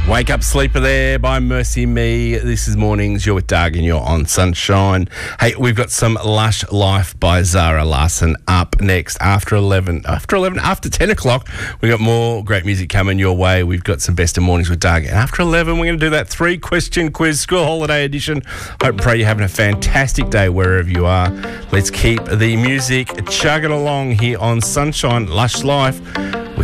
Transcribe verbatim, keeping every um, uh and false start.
Wake Up Sleeper there by Mercy Me. This is Mornings. You're with Doug and you're on Sunshine. Hey, we've got some Lush Life by Zara Larsson up next after eleven. After eleven, after ten o'clock, we've got more great music coming your way. We've got some Best of Mornings with Doug. And after eleven, we're going to do that three-question quiz, school holiday edition. Hope and pray you're having a fantastic day wherever you are. Let's keep the music chugging along here on Sunshine, Lush Life.